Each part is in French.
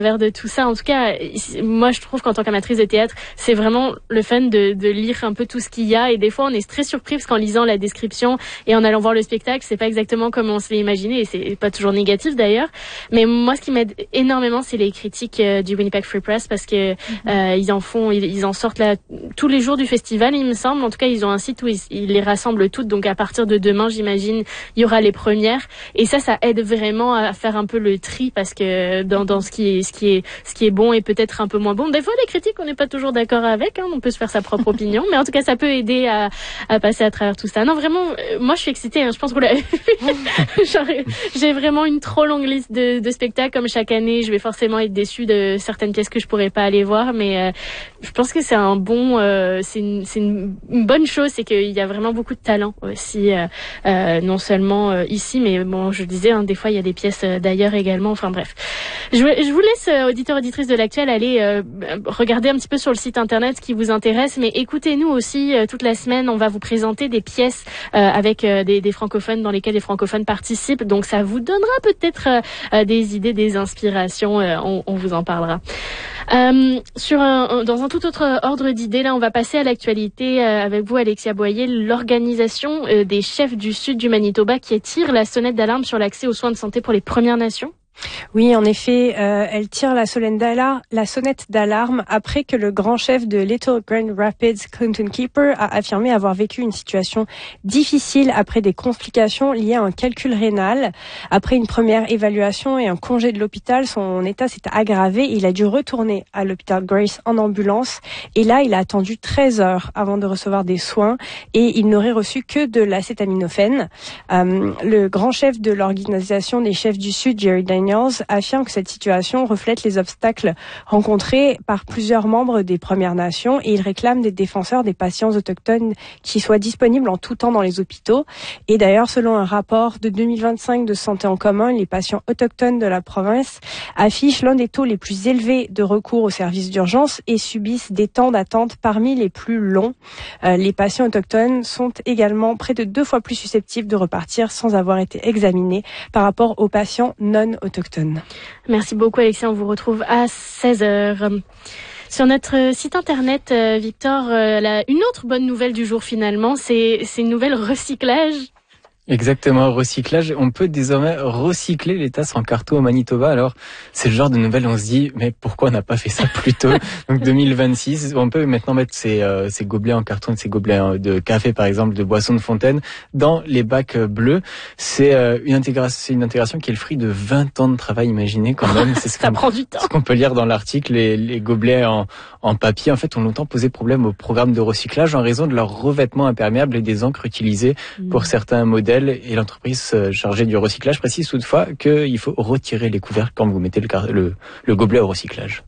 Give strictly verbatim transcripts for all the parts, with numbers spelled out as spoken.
de tout ça. En tout cas, moi je trouve qu'en tant qu'amatrice de théâtre, c'est vraiment le fun de, de lire un peu tout ce qu'il y a, et des fois on est très surpris parce qu'en lisant la description et en allant voir le spectacle, c'est pas exactement comme on se l'est imaginé, et c'est pas toujours négatif d'ailleurs. Mais moi ce qui m'aide énormément, c'est les critiques euh, du Winnipeg Free Press, parce que mm-hmm. euh, ils en font, ils, ils en sortent là tous les jours du festival, il me semble. En tout cas, ils ont un site où ils, ils les rassemblent toutes, donc à partir de demain, j'imagine, il y aura les premières, et ça, ça aide vraiment à faire un peu le tri, parce que dans, dans ce qui est ce qui est ce qui est bon et peut-être un peu moins bon. Des fois, les critiques, on n'est pas toujours d'accord avec, hein, on peut se faire sa propre opinion, mais en tout cas, ça peut aider à, à passer à travers tout ça. Non, vraiment, euh, moi, je suis excitée, hein, je pense que vous l'avez vu. Genre, j'ai vraiment une trop longue liste de, de spectacles, comme chaque année, je vais forcément être déçue de certaines pièces que je pourrais pas aller voir, mais euh, je pense que c'est un bon, euh, c'est une, c'est une, une bonne chose, c'est qu'il y a vraiment beaucoup de talent aussi, euh, euh, non seulement euh, ici, mais bon, je disais, hein, des fois, il y a des pièces euh, d'ailleurs également, enfin bref. Je, je vous laisse, euh, auditeurs, auditrices de l'Actuel, aller euh, regarder un petit peu sur le site internet ce qui vous intéresse, mais écoutez-nous aussi euh, toute la semaine. On va vous présenter des pièces euh, avec euh, des, des francophones, dans lesquelles les francophones participent, donc ça vous donnera peut-être euh, des idées, des inspirations, euh, on, on vous en parlera. Euh, sur un, dans un tout autre ordre d'idées, là, on va passer à l'actualité euh, avec vous, Alexia Boyer, l'organisation euh, des chefs du sud du Manitoba qui tire la sonnette d'alarme sur l'accès aux soins de santé pour les Premières Nations. Oui, en effet, euh, elle tire la sonnette d'alarme, la sonnette d'alarme après que le grand chef de Little Grand Rapids, Clinton Keeper, a affirmé avoir vécu une situation difficile après des complications liées à un calcul rénal. Après une première évaluation et un congé de l'hôpital, son état s'est aggravé et il a dû retourner à l'hôpital Grace en ambulance. Et là, il a attendu treize heures avant de recevoir des soins et il n'aurait reçu que de l'acétaminophène. Euh, le grand chef de l'organisation des chefs du Sud, Jerry Daniels, affirme que cette situation reflète les obstacles rencontrés par plusieurs membres des Premières Nations et il réclame des défenseurs des patients autochtones qui soient disponibles en tout temps dans les hôpitaux. Et d'ailleurs, selon un rapport de deux mille vingt-cinq de Santé en commun, les patients autochtones de la province affichent l'un des taux les plus élevés de recours aux services d'urgence et subissent des temps d'attente parmi les plus longs. Euh, les patients autochtones sont également près de deux fois plus susceptibles de repartir sans avoir été examinés par rapport aux patients non autochtones. Merci beaucoup, Alexia. On vous retrouve à seize heures. Sur notre site internet, euh, Victor, euh, la, une autre bonne nouvelle du jour finalement, c'est, c'est une nouvelle recyclage. Exactement, recyclage. On peut désormais recycler les tasses en carton au Manitoba. Alors, c'est le genre de nouvelle, on se dit, mais pourquoi on n'a pas fait ça plus tôt? Donc, deux mille vingt-six, on peut maintenant mettre ces, euh, ces gobelets en carton, ces gobelets de café, par exemple, de boissons de fontaine, dans les bacs bleus. C'est euh, une intégration, c'est une intégration qui est le fruit de vingt ans de travail, imaginez quand même. C'est ce ça prend du temps. Ce qu'on peut lire dans l'article. Les, les gobelets en, en papier, en fait, ont longtemps posé problème au programme de recyclage en raison de leur revêtement imperméable et des encres utilisées mmh. pour certains modèles. Et l'entreprise chargée du recyclage précise toutefois qu'il faut retirer les couvercles quand vous mettez le, le, le gobelet au recyclage.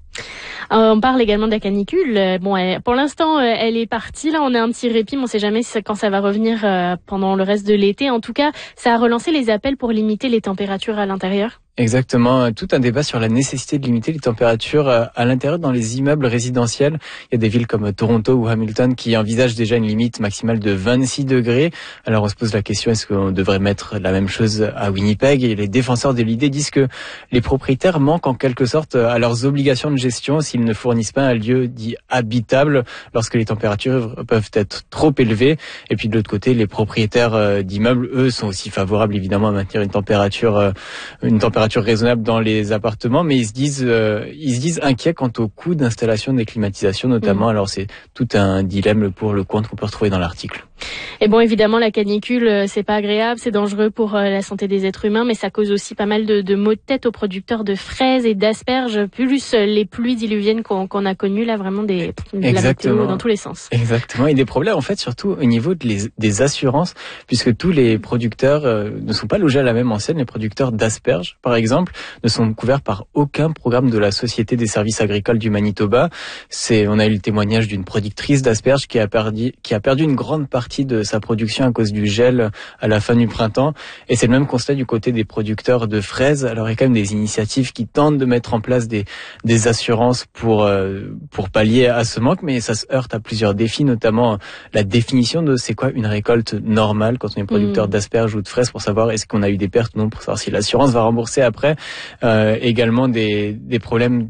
On parle également de la canicule. Bon, elle, pour l'instant, elle est partie. Là, on a un petit répit, mais on ne sait jamais quand ça va revenir pendant le reste de l'été. En tout cas, ça a relancé les appels pour limiter les températures à l'intérieur. Exactement, tout un débat sur la nécessité de limiter les températures à l'intérieur dans les immeubles résidentiels. Il y a des villes comme Toronto ou Hamilton qui envisagent déjà une limite maximale de vingt-six degrés. Alors on se pose la question, est-ce qu'on devrait mettre la même chose à Winnipeg? Et les défenseurs de l'idée disent que les propriétaires manquent en quelque sorte à leurs obligations de gestion s'ils ne fournissent pas un lieu dit habitable lorsque les températures peuvent être trop élevées. Et puis de l'autre côté, les propriétaires d'immeubles, eux, sont aussi favorables évidemment à maintenir une température, une température raisonnable dans les appartements, mais ils se disent, euh, ils se disent inquiets quant au coût d'installation des climatisations notamment. Mmh. Alors c'est tout un dilemme pour le contre qu'on peut retrouver dans l'article. Et bon, évidemment, la canicule, c'est pas agréable, c'est dangereux pour la santé des êtres humains, mais ça cause aussi pas mal de, de maux de tête aux producteurs de fraises et d'asperges, plus les pluies diluviennes qu'on, qu'on a connues, là, vraiment des, de la météo dans tous les sens. Exactement, et des problèmes, en fait, surtout au niveau de les, des assurances, puisque tous les producteurs euh, ne sont pas logés à la même enseigne. Les producteurs d'asperges, par exemple, ne sont couverts par aucun programme de la Société des services agricoles du Manitoba. C'est, on a eu le témoignage d'une productrice d'asperges qui a perdu, qui a perdu une grande partie de sa production à cause du gel à la fin du printemps. Et c'est le même constat du côté des producteurs de fraises. Alors il y a quand même des initiatives qui tentent de mettre en place des, des assurances pour, euh, pour pallier à ce manque, mais ça se heurte à plusieurs défis, notamment la définition de c'est quoi une récolte normale quand on est producteur mmh. d'asperges ou de fraises, pour savoir est-ce qu'on a eu des pertes ou non, pour savoir si l'assurance va rembourser après. Euh, également des, des problèmes